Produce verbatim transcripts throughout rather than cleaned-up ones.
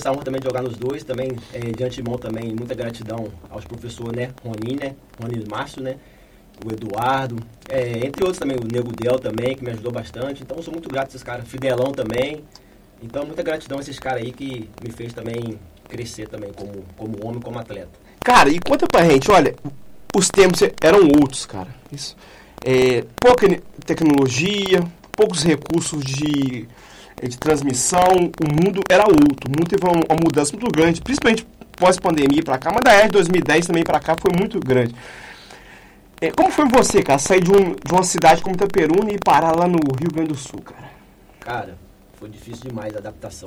essa honra também de jogar nos dois, também, é, de antemão também, muita gratidão aos professores, né, Roni, né, Roni Márcio, né, o Eduardo, é, entre outros também, o Nego Del também, que me ajudou bastante, então eu sou muito grato a esses caras, Fidelão também, então muita gratidão a esses caras aí que me fez também crescer também como, como homem, como atleta. Cara, e conta pra gente, olha, os tempos eram outros, cara, isso, é, pouca tecnologia, poucos recursos de, de transmissão, o mundo era outro, o mundo teve uma, uma mudança muito grande, principalmente pós-pandemia pra cá, mas da era de dois mil e dez também pra cá foi muito grande. É, como foi você, cara, sair de, um, de uma cidade como Itaperuna e parar lá no Rio Grande do Sul, cara? Cara, foi difícil demais a adaptação,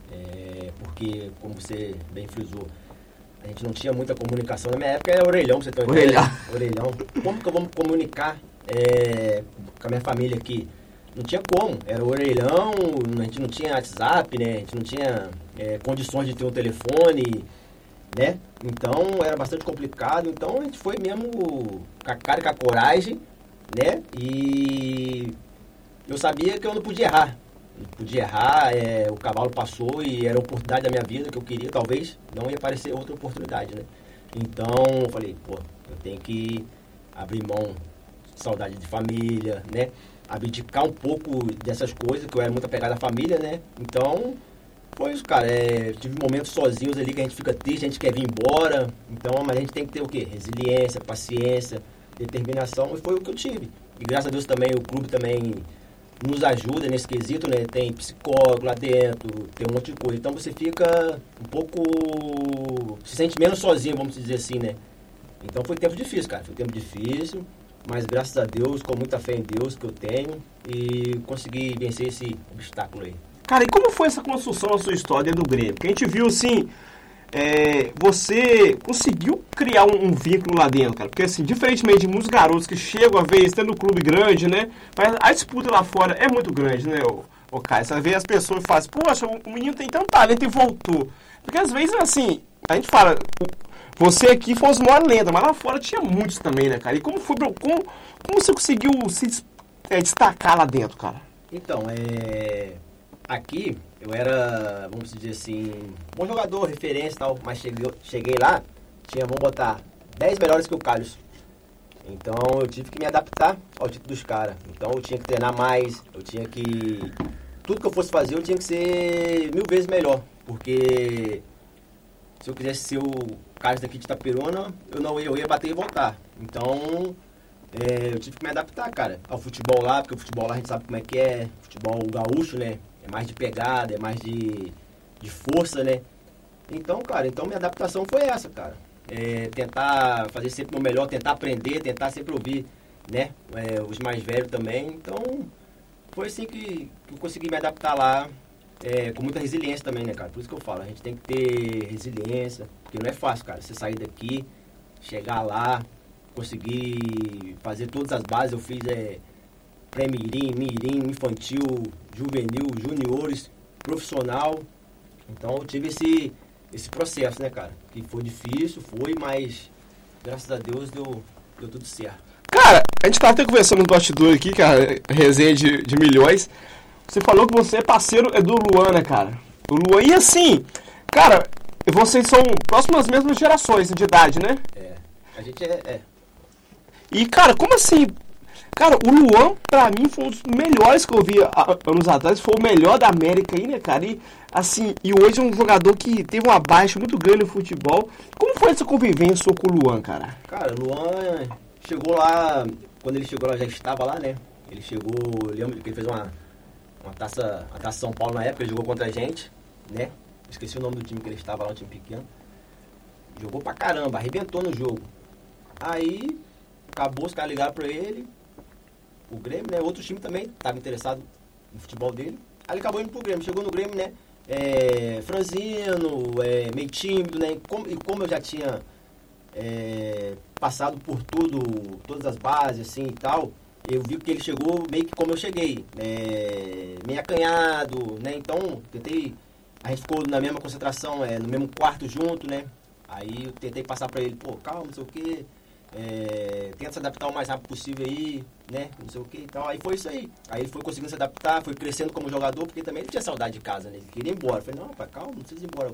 é, porque, como você bem frisou, a gente não tinha muita comunicação. Na minha época era orelhão, você tem uma Orelhão. ideia? Orelhão. Como que eu vou me comunicar é, com a minha família aqui? Não tinha como. Era orelhão, a gente não tinha WhatsApp, né? A gente não tinha é, condições de ter um telefone, né? Então era bastante complicado. Então a gente foi mesmo com a cara e com a coragem, né? E eu sabia que eu não podia errar. Não podia errar, é, o cavalo passou e era a oportunidade da minha vida que eu queria, talvez não ia aparecer outra oportunidade, né? Então eu falei, pô, eu tenho que abrir mão de saudade de família, né? Abdicar um pouco dessas coisas, que eu era muito apegado à família, né? Então foi isso, cara. É, tive momentos sozinhos ali que a gente fica triste, a gente quer vir embora. Então, mas a gente tem que ter o quê? Resiliência, paciência, determinação, e foi o que eu tive. E graças a Deus também, o clube também nos ajuda nesse quesito, né? Tem psicólogo lá dentro, tem um monte de coisa. Então você fica um pouco... se sente menos sozinho, vamos dizer assim, né? Então foi tempo difícil, cara. Foi tempo difícil, mas graças a Deus, com muita fé em Deus que eu tenho, e consegui vencer esse obstáculo aí. Cara, e como foi essa construção da sua história do Grêmio? Porque a gente viu, assim, é, você conseguiu criar um, um vínculo lá dentro, cara. Porque, assim, diferentemente de muitos garotos que chegam, às vezes, tendo um clube grande, né? Mas a disputa lá fora é muito grande, né, ô, ô Caio? Você vê as pessoas e fala assim, poxa, o menino tem tanto talento e voltou. Porque, às vezes, assim, a gente fala, você aqui foi uma maior lenda, mas lá fora tinha muitos também, né, cara? E como foi, como, como você conseguiu se é, destacar lá dentro, cara? Então, é... aqui, eu era, vamos dizer assim, bom jogador, referência e tal, mas cheguei, cheguei lá, tinha, vamos botar, dez melhores que o Carlos. Então, eu tive que me adaptar ao tipo dos caras. Então, eu tinha que treinar mais, eu tinha que... tudo que eu fosse fazer, eu tinha que ser mil vezes melhor. Porque se eu quisesse ser o Carlos daqui de Itaperuna, eu não ia, eu ia bater e voltar. Então... É, eu tive que me adaptar, cara, ao futebol lá, porque o futebol lá a gente sabe como é que é, futebol gaúcho, né, é mais de pegada, é mais de, de força, né, então, cara, então minha adaptação foi essa, cara, é, tentar fazer sempre o melhor, tentar aprender, tentar sempre ouvir, né, é, os mais velhos também, então, foi assim que, que eu consegui me adaptar lá, é, com muita resiliência também, né, cara, por isso que eu falo, a gente tem que ter resiliência, porque não é fácil, cara, você sair daqui, chegar lá, consegui fazer todas as bases. Eu fiz é, pré-mirim, mirim, infantil, juvenil, juniores, profissional. Então eu tive esse, esse processo, né, cara? Que foi difícil, foi, mas graças a Deus deu, deu tudo certo. Cara, a gente tava até conversando no bastidor aqui, cara, resenha de, de milhões. Você falou que você é parceiro é do Luan, né, cara? Do Luan. E assim, cara, vocês são próximos às mesmas gerações de idade, né? É, a gente é... é. E, cara, como assim? Cara, o Luan, pra mim, foi um dos melhores que eu vi há anos atrás. Foi o melhor da América aí, né, cara? E, assim, e hoje é um jogador que teve uma baixa muito grande no futebol. Como foi essa convivência com o Luan, cara? Cara, o Luan chegou lá... Quando ele chegou lá, já estava lá, né? Ele chegou... Lembro que ele fez uma, uma taça... A taça São Paulo na época, ele jogou contra a gente, né? Esqueci o nome do time que ele estava lá, um time pequeno. Jogou pra caramba, arrebentou no jogo. Aí... Acabou, os caras ligaram pra ele, o Grêmio, né? Outro time também estava interessado no futebol dele. Aí ele acabou indo pro Grêmio. Chegou no Grêmio, né? É, franzino, é, meio tímido, né? E como, e como eu já tinha é, passado por tudo, todas as bases, assim, e tal, eu vi que ele chegou meio que como eu cheguei, é, meio acanhado, né? Então, tentei... A gente ficou na mesma concentração, é, no mesmo quarto junto, né? Aí eu tentei passar pra ele, pô, calma, não sei o quê... É, tenta se adaptar o mais rápido possível aí, né, não sei o que e tal, aí foi isso aí, aí ele foi conseguindo se adaptar, foi crescendo como jogador, porque também ele tinha saudade de casa, né, ele queria ir embora, eu falei, não, rapaz, calma, não precisa ir embora